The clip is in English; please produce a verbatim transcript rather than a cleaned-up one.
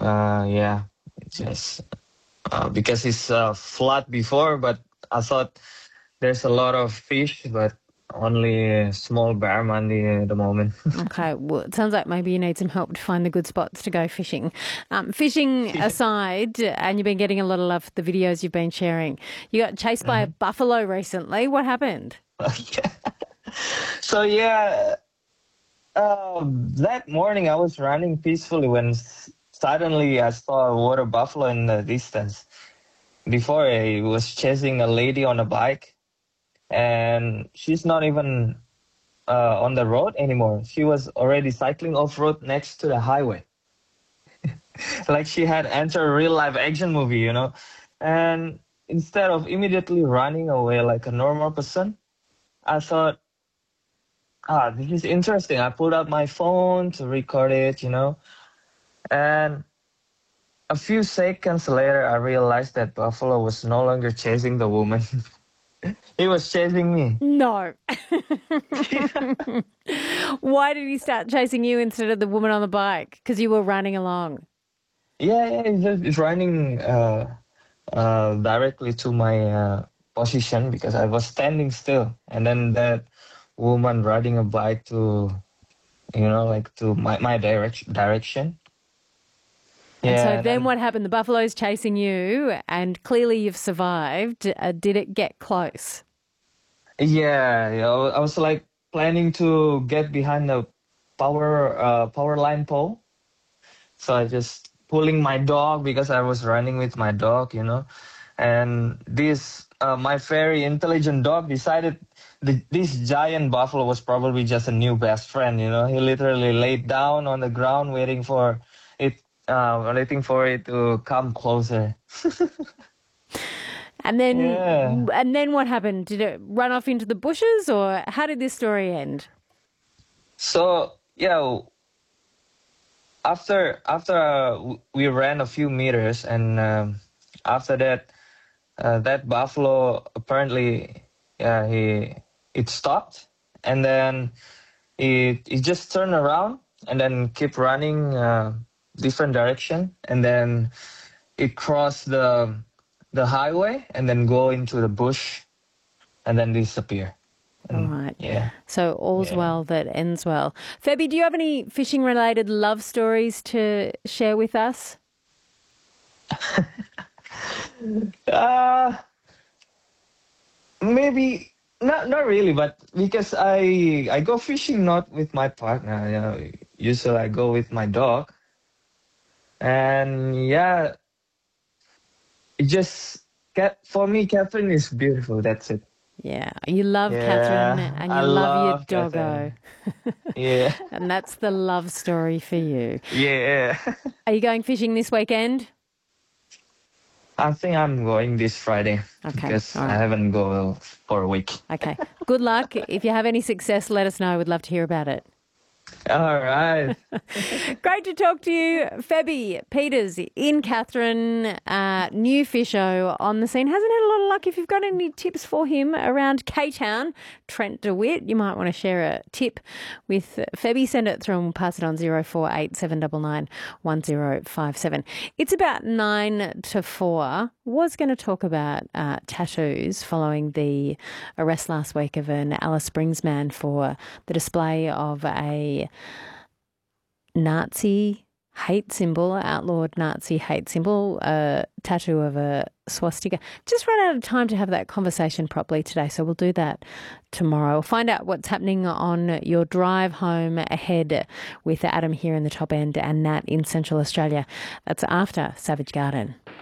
Uh, yeah, it's just uh, because it's uh, flat before, but I thought there's a lot of fish, but only small barramundi at the moment. Okay, well, it sounds like maybe you need some help to find the good spots to go fishing. Um, fishing aside, and you've been getting a lot of love for the videos you've been sharing. You got chased by a Mhm. buffalo recently. What happened? Yeah. So yeah, uh, that morning I was running peacefully when s- suddenly I saw a water buffalo in the distance. Before I was chasing a lady on a bike, and she's not even uh, on the road anymore. She was already cycling off road next to the highway. Like she had entered a real life action movie, you know. And instead of immediately running away like a normal person, I thought, ah, this is interesting. I pulled out my phone to record it, you know. And a few seconds later, I realized that Buffalo was no longer chasing the woman. He was chasing me. No. Why did he start chasing you instead of the woman on the bike? Because you were running along. Yeah, yeah, it's just it's running uh, uh, directly to my uh, position because I was standing still, and then that woman riding a bike to, you know, like to my my direction direction. And so Yeah, and then then what happened? The buffalo's chasing you, and clearly you've survived. Uh, did it get close? yeah, you know, I was like planning to get behind the power uh, power line pole, so I just pulling my dog because I was running with my dog, you know, and this uh, my very intelligent dog decided the, this giant buffalo was probably just a new best friend, you know. He literally laid down on the ground waiting for it, uh, waiting for it to come closer. And then, Yeah. and then what happened? Did it run off into the bushes, or how did this story end? So yeah, after after uh, w- we ran a few meters, and um, after that, uh, that buffalo apparently, yeah, he it stopped, and then it it just turned around and then keep running uh, different direction, and then it crossed the the highway and then go into the bush and then disappear. All And right. yeah, So all's yeah. well that ends well. Febby, do you have any fishing related love stories to share with us? Uh maybe not not really, but because I I go fishing not with my partner. You know, usually I go with my dog, and yeah, it just cat for me. Catherine is beautiful. That's it. Yeah, you love Catherine Yeah, and I you love your love doggo. Catherine. Yeah, And that's the love story for you. yeah. Are you going fishing this weekend? I think I'm going this Friday Okay, because all I right. haven't go for a week. Okay. Good luck. If you have any success, let us know. We'd love to hear about it. All right. Great to talk to you. Febby Peters in Catherine, uh, new fisho on the scene. Hasn't had a lot of luck. If you've got any tips for him around K-Town, Trent DeWitt, you might want to share a tip with Febby. Send it through and we'll pass it on zero four eight seven nine nine one zero five seven. It's about nine to four. Was going to talk about uh, tattoos following the arrest last week of an Alice Springs man for the display of a Nazi hate symbol, outlawed Nazi hate symbol, a tattoo of a swastika. Just run out of time to have that conversation properly today, so we'll do that tomorrow. We'll find out what's happening on your drive home ahead with Adam here in the top end and Nat in Central Australia. That's after Savage Garden.